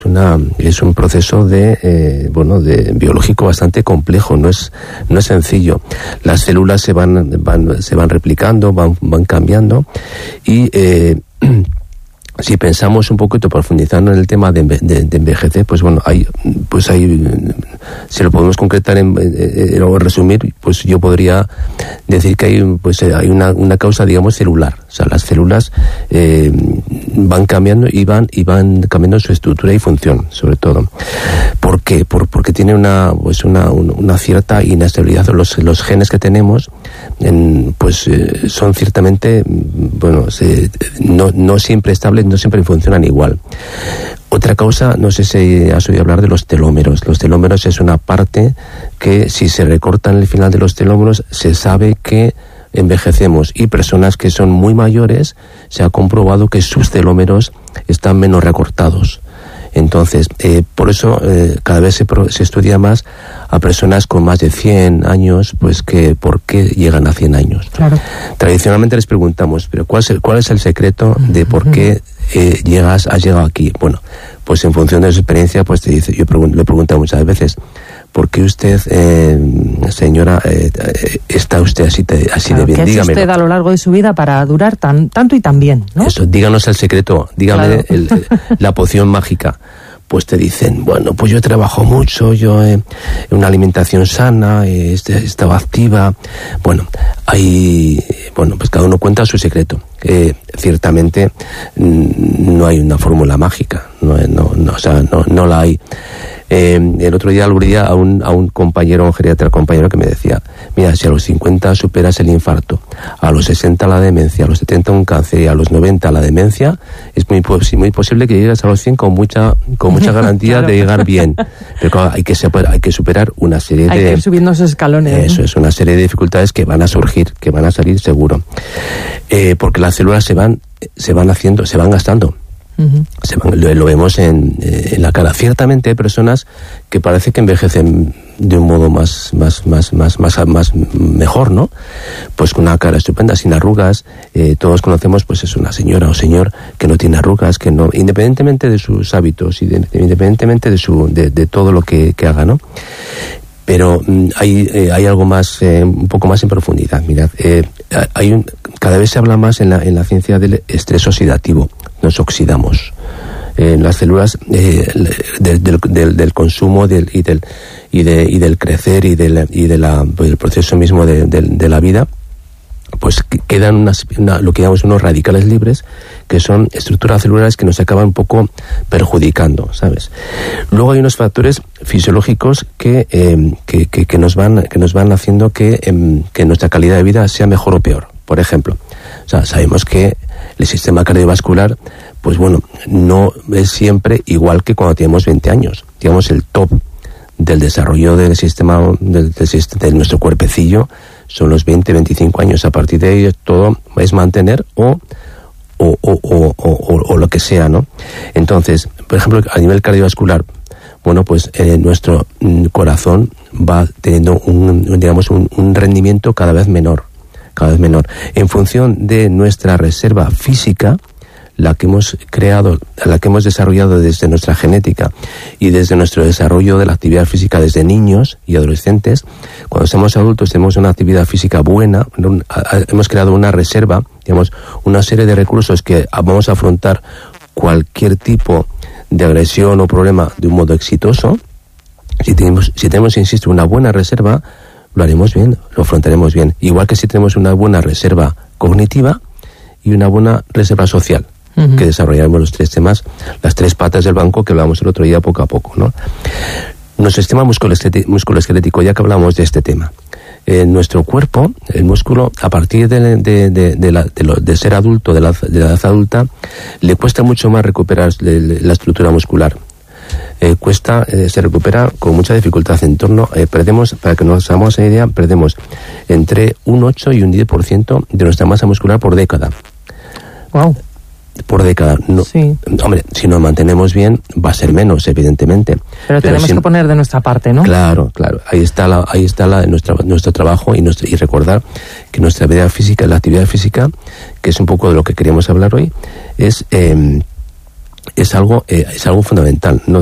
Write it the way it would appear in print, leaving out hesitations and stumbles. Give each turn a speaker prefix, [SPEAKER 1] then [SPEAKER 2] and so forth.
[SPEAKER 1] Es un proceso de biológico bastante complejo, no es sencillo. Las células se van replicando, van cambiando y si pensamos un poquito profundizando en el tema de envejecer, pues bueno, hay si lo podemos concretar o resumir, pues yo podría decir que hay una causa, digamos, celular. O sea, las células van cambiando y van cambiando su estructura y función, sobre todo. ¿Por qué? Porque tiene una cierta inestabilidad. Los genes que tenemos son ciertamente no siempre estables, no siempre funcionan igual. Otra causa, no sé si has oído hablar de los telómeros. Los telómeros es una parte que, si se recorta en el final de los telómeros, se sabe que envejecemos, y personas que son muy mayores se ha comprobado que sus telómeros están menos recortados. Entonces, por eso cada vez se estudia más a personas con más de 100 años, pues que por qué llegan a 100 años. Claro. Tradicionalmente les preguntamos, pero ¿cuál es el secreto de por qué has llegado aquí? Bueno, pues en función de su experiencia, pues te dice, le pregunto muchas veces, ¿por qué usted, señora, está usted así de bien?
[SPEAKER 2] ¿Qué ha hecho
[SPEAKER 1] Dígamelo.
[SPEAKER 2] usted a lo largo de su vida para durar tanto y tan bien, ¿no?
[SPEAKER 1] Eso, díganos el secreto, dígame la poción mágica. Pues te dicen, bueno, pues yo trabajo mucho, yo una alimentación sana, estaba activa. Bueno, pues cada uno cuenta su secreto. Ciertamente no hay una fórmula mágica, no la hay. El otro día aludía a un compañero, un geriatra compañero, que me decía, mira, si a los 50 superas el infarto, a los 60 la demencia, a los 70 un cáncer y a los 90 la demencia, es muy posible que llegues a los 100 con mucha garantía claro. de llegar bien. Pero claro, hay que superar una serie
[SPEAKER 2] hay que ir subiendo esos escalones.
[SPEAKER 1] Eso es una serie de dificultades que van a surgir, que van a salir seguro. Porque las células se van gastando. Lo vemos en la cara. Ciertamente hay personas que parece que envejecen de un modo más mejor, ¿no? Pues con una cara estupenda, sin arrugas. Todos conocemos, pues es una señora o señor que no tiene arrugas, que no, independientemente de sus hábitos y independientemente de todo lo que haga, ¿no? Pero hay algo más, un poco más en profundidad. Mirad, cada vez se habla más en la ciencia del estrés oxidativo. Nos oxidamos. Las células del consumo y del crecer y del proceso mismo de la vida, pues quedan lo que llamamos unos radicales libres, que son estructuras celulares que nos acaban un poco perjudicando, ¿sabes? Luego hay unos factores fisiológicos que nos van haciendo que nuestra calidad de vida sea mejor o peor. Por ejemplo, sabemos que el sistema cardiovascular, pues bueno, no es siempre igual que cuando tenemos 20 años. Digamos, el top del desarrollo del sistema, de nuestro cuerpecillo, son los 20-25 años. A partir de ahí todo es mantener o lo que sea, ¿no? Entonces, por ejemplo, a nivel cardiovascular, bueno, pues nuestro corazón va teniendo un rendimiento cada vez menor, en función de nuestra reserva física, la que hemos creado, la que hemos desarrollado desde nuestra genética y desde nuestro desarrollo de la actividad física desde niños y adolescentes. Cuando somos adultos tenemos una actividad física buena, hemos creado una reserva, digamos, una serie de recursos que vamos a afrontar cualquier tipo de agresión o problema de un modo exitoso. Si tenemos, insisto, una buena reserva, lo haremos bien, lo afrontaremos bien. Igual que si tenemos una buena reserva cognitiva y una buena reserva social, que desarrollaremos los tres temas, las tres patas del banco que hablamos el otro día poco a poco, ¿no? Nuestro sistema musculoesquelético, ya que hablamos de este tema, nuestro cuerpo, el músculo, a partir de ser adulto, de la edad adulta, le cuesta mucho más recuperar la estructura muscular. Se recupera con mucha dificultad. En torno, perdemos, para que nos hagamos una idea, perdemos entre un 8 y un 10% de nuestra masa muscular por década.
[SPEAKER 2] Wow.
[SPEAKER 1] Por década. No, sí. Hombre, si nos mantenemos bien, va a ser menos, evidentemente.
[SPEAKER 2] Pero tenemos que poner de nuestra parte, ¿no?
[SPEAKER 1] Claro. Ahí está nuestro trabajo y recordar que nuestra vida física, la actividad física, que es un poco de lo que queríamos hablar hoy, es es algo fundamental. No